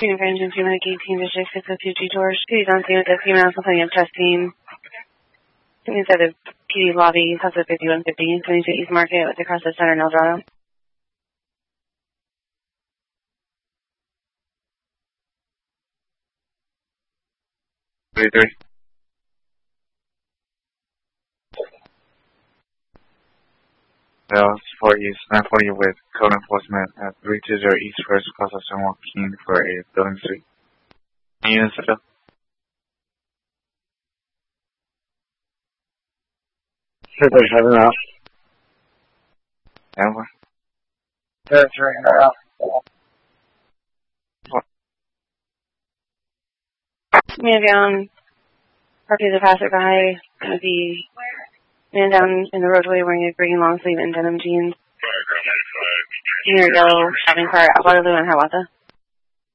Green Range and 18 District 602G George. Please on scene with the female plenty of testing. Inside the PD lobby, South of 5150, 22 East Market, with across the center in El Dorado. Three. Well, 4 East, 940 with code enforcement at 320 East First Plaza San Joaquin for a building suite. Units to fill. They're heading out. And what? They're turning out. Man down, party the passerby, gonna be man down in the roadway wearing a green long sleeve and denim jeans. Near yellow shopping cart at Waterloo and Hiawatha.